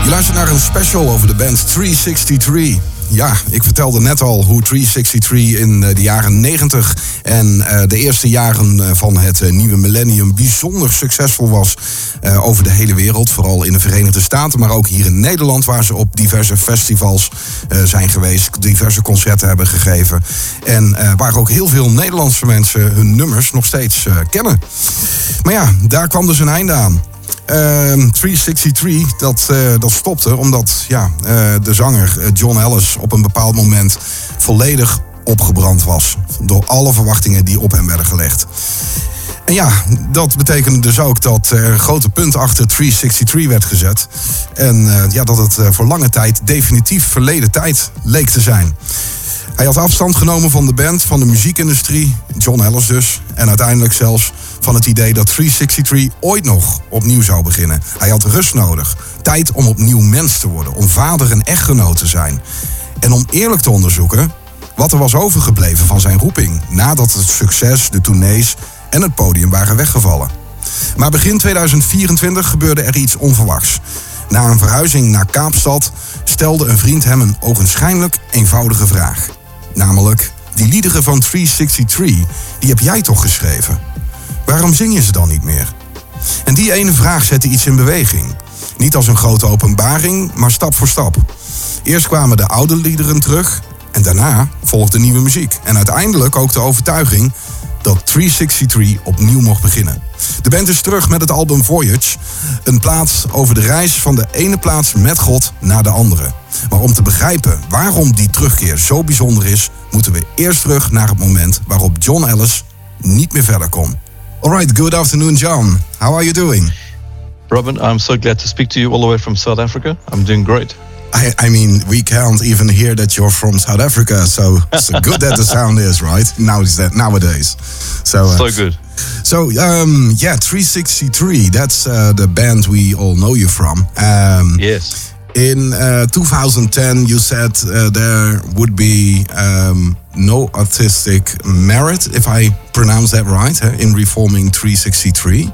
Luister naar een special over de band 363. Ja, ik vertelde net al hoe 363 in de jaren 90 en de eerste jaren van het nieuwe millennium bijzonder succesvol was over de hele wereld. Vooral in de Verenigde Staten, maar ook hier in Nederland, waar ze op diverse festivals zijn geweest, diverse concerten hebben gegeven. En waar ook heel veel Nederlandse mensen hun nummers nog steeds kennen. Maar ja, daar kwam dus een einde aan. 363, dat stopte omdat de zanger John Ellis op een bepaald moment volledig opgebrand was door alle verwachtingen die op hem werden gelegd. En ja, dat betekende dus ook dat er een grote punt achter 363 werd gezet. En dat het voor lange tijd definitief verleden tijd leek te zijn. Hij had afstand genomen van de band, van de muziekindustrie, John Ellis dus. En uiteindelijk zelfs van het idee dat 363 ooit nog opnieuw zou beginnen. Hij had rust nodig. Tijd om opnieuw mens te worden. Om vader en echtgenoot te zijn. En om eerlijk te onderzoeken wat er was overgebleven van zijn roeping. Nadat het succes, de tournees en het podium waren weggevallen. Maar begin 2024 gebeurde er iets onverwachts. Na een verhuizing naar Kaapstad stelde een vriend hem een ogenschijnlijk eenvoudige vraag. Namelijk, die liederen van 363, die heb jij toch geschreven? Waarom zing je ze dan niet meer? En die ene vraag zette iets in beweging. Niet als een grote openbaring, maar stap voor stap. Eerst kwamen de oude liederen terug en daarna volgde nieuwe muziek. En uiteindelijk ook de overtuiging dat 363 opnieuw mocht beginnen. De band is terug met het album Voyage. Een plaat over de reis van de ene plaats met God naar de andere. Maar om te begrijpen waarom die terugkeer zo bijzonder is, moeten we eerst terug naar het moment waarop John Ellis niet meer verder kon. Alright, good afternoon, John. How are you doing? Robin, I'm so glad to speak to you all the way from South Africa. I'm doing great. I mean, we can't even hear that you're from South Africa, so good that the sound is, right? Nowadays. So good. So, 363, that's the band we all know you from. Yes. In 2010, you said there would be no artistic merit, if I pronounce that right, in reforming 363.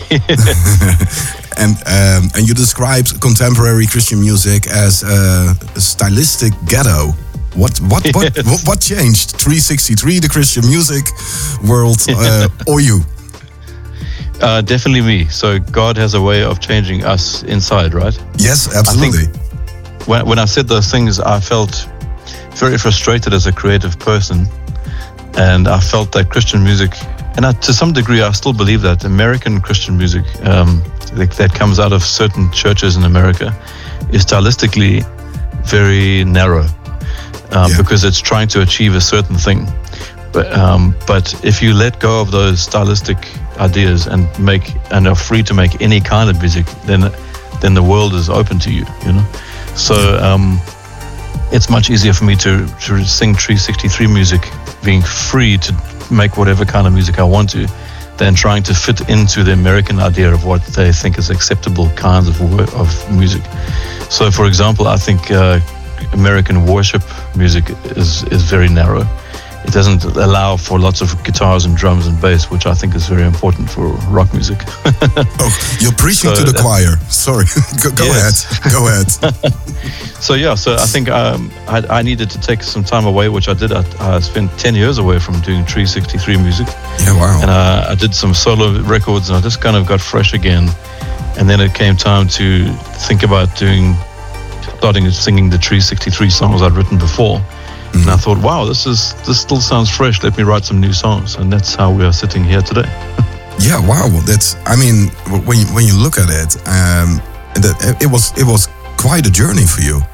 And you described contemporary Christian music as a stylistic ghetto. What changed? 363, the Christian music world, or you? Definitely me. So God has a way of changing us inside, right? Yes, absolutely. I think when I said those things, I felt very frustrated as a creative person, and I felt that Christian music, and to some degree I still believe that American Christian music that comes out of certain churches in America is stylistically very narrow, because it's trying to achieve a certain thing. But if you let go of those stylistic ideas and are free to make any kind of music, then the world is open to you, you know. So it's much easier for me to sing 363 music, being free to make whatever kind of music I want to, than trying to fit into the American idea of what they think is acceptable kinds of music. So, for example, I think American worship music is very narrow. It doesn't allow for lots of guitars and drums and bass, which I think is very important for rock music. Oh, you're preaching to the choir. Sorry, go ahead. So I think I needed to take some time away, which I did. I spent 10 years away from doing 363 music. Yeah, wow. And I did some solo records, and I just kind of got fresh again. And then it came time to think about starting singing the 363 songs I'd written before. And I thought, wow, this still sounds fresh. Let me write some new songs, and that's how we are sitting here today. Yeah, wow. When you look at it, it was quite a journey for you.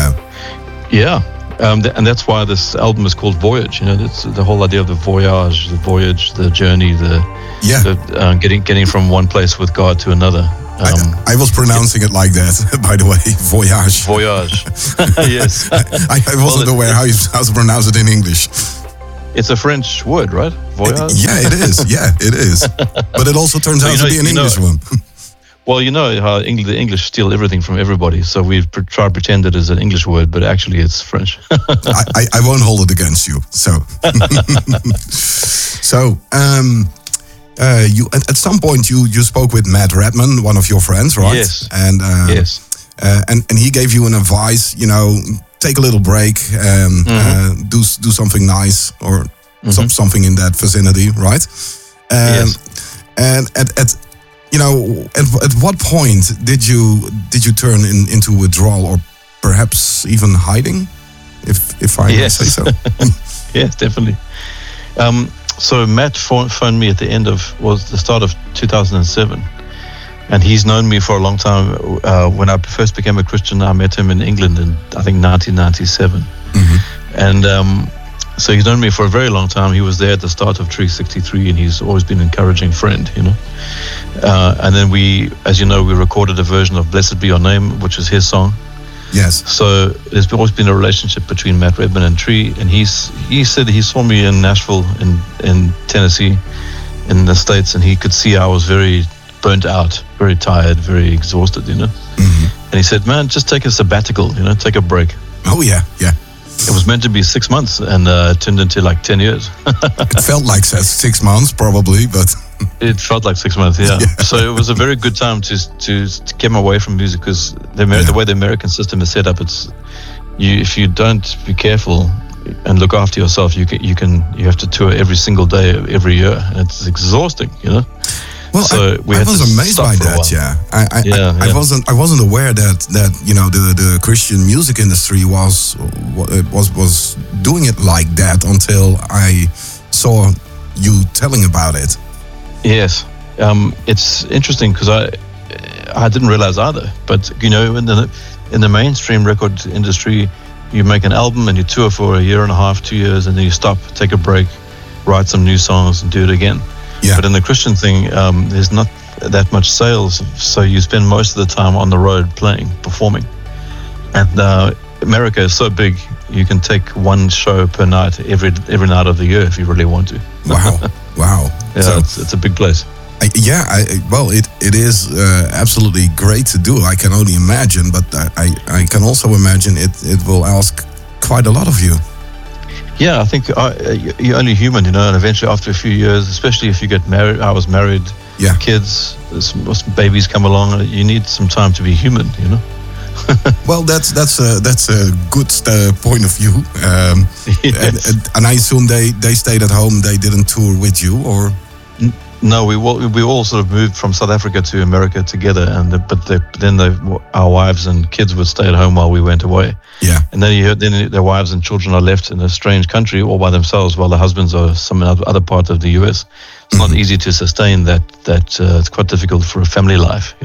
And that's why this album is called Voyage. You know, that's the whole idea of the voyage, the journey, getting from one place with God to another. I was pronouncing it like that, by the way, voyage. Voyage, yes. I wasn't aware how to pronounce it in English. It's a French word, right? Voyage? Yeah, it is. Yeah, it is. But it also turns out to be an English one. Well, you know how the English steal everything from everybody, so we try to pretend it is an English word, but actually it's French. I won't hold it against you. So, you at some point you spoke with Matt Redman, one of your friends, right? Yes. And yes. and he gave you an advice, take a little break, do something nice or something in that vicinity, right? Yes. And at what point did you turn into withdrawal or perhaps even hiding, if I may say so? Yes, definitely. So Matt phoned me at the start of 2007, and he's known me for a long time. When I first became a Christian, I met him in England in, I think, 1997. And so he's known me for a very long time. He was there at the start of Tree 63, and he's always been an encouraging friend, And then we recorded a version of Blessed Be Your Name, which is his song. Yes. So there's always been a relationship between Matt Redman and Tree, and he said he saw me in Nashville, in Tennessee, in the States, and he could see I was very burnt out, very tired, very exhausted, And he said, "Man, just take a sabbatical, take a break." Oh yeah. It was meant to be 6 months, and it turned into like 10 years. It felt like 6 months, probably, but it felt like 6 months. Yeah. So it was a very good time to get me away from music, because the way the American system is set up, if you don't be careful and look after yourself, you have to tour every single day, every year, and it's exhausting, Well, so I was amazed by that. Yeah, I wasn't aware that the Christian music industry was doing it like that until I saw you telling about it. Yes, it's interesting because I didn't realize either. But in the mainstream record industry, you make an album and you tour for a year and a half, 2 years, and then you stop, take a break, write some new songs, and do it again. Yeah. But in the Christian thing, there's not that much sales, so you spend most of the time on the road playing, performing. And America is so big, you can take one show per night every night of the year if you really want to. Wow. Yeah, so, it's a big place. It is absolutely great to do. I can only imagine, but I can also imagine it will ask quite a lot of you. Yeah, I think you're only human, and eventually after a few years, especially if you get married, I was married, kids, babies come along, you need some time to be human, Well, that's a good point of view. Yes. And I assume they stayed at home, they didn't tour with you, or? No, we all sort of moved from South Africa to America together, then our wives and kids would stay at home while we went away. Yeah. And then their wives and children are left in a strange country all by themselves, while the husbands are some other part of the US. It's not easy to sustain that. It's quite difficult for a family life,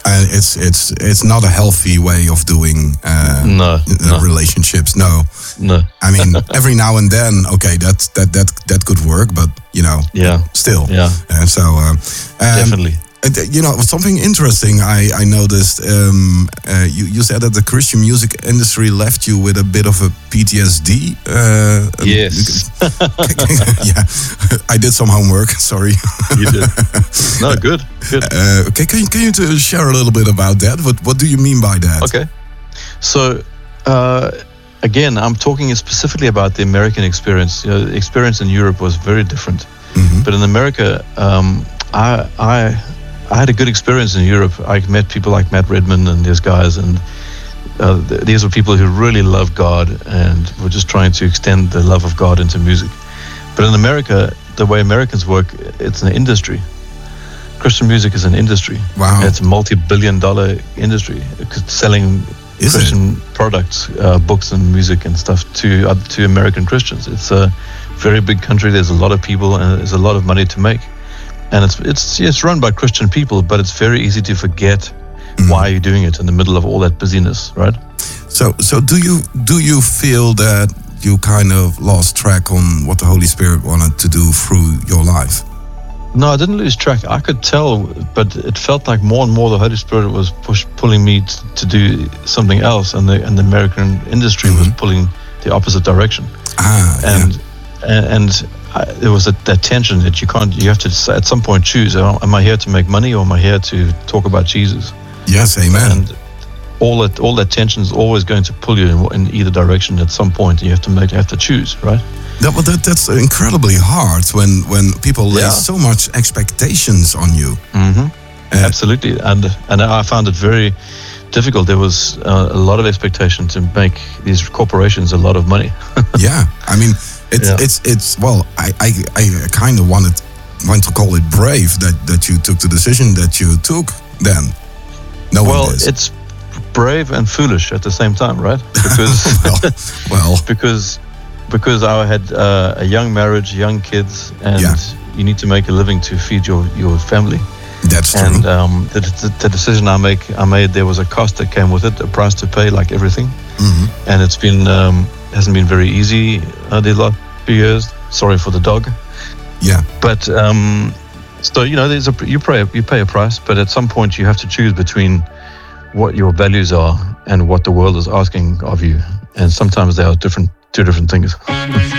It's not a healthy way of doing relationships. No. I mean, every now and then, okay, that could work, but still. Yeah. Definitely. Something interesting I noticed. You said that the Christian music industry left you with a bit of a PTSD. Yes. Yeah, I did some homework. Sorry. You did. No, good. Okay, can you share a little bit about that? What do you mean by that? Okay. So, again, I'm talking specifically about the American experience. The experience in Europe was very different. But in America, I had a good experience in Europe. I met people like Matt Redman and these guys, and these were people who really loved God and were just trying to extend the love of God into music. But in America, the way Americans work, it's an industry. Christian music is an industry. Wow. It's a multi-billion-dollar industry, selling Christian products, books and music and stuff to American Christians. It's a very big country. There's a lot of people, and there's a lot of money to make. And it's run by Christian people, but it's very easy to forget why you're doing it in the middle of all that busyness, right? So do you feel that you kind of lost track on what the Holy Spirit wanted to do through your life? No, I didn't lose track. I could tell, but it felt like more and more the Holy Spirit was pulling me to do something else, and the American industry was pulling the opposite direction. And there was that tension that you have to at some point choose, am I here to make money or am I here to talk about Jesus? Yes, amen. And all that tension is always going to pull you in either direction at some point, and you have to choose, right? That's incredibly hard when people lay so much expectations on you. Absolutely, and I found it very difficult. There was a lot of expectation to make these corporations a lot of money. Yeah, I mean, it's well, I kind of want to call it brave that you took the decision that you took then. Well, it's brave and foolish at the same time, right? Because because I had a young marriage, young kids, and you need to make a living to feed your family. That's true. And the decision I made, there was a cost that came with it, a price to pay, like everything. Mm-hmm. And it's been hasn't been very easy the last few years. Sorry for the dog. Yeah. But so you pay a price, but at some point you have to choose between what your values are and what the world is asking of you, and sometimes they are two different things.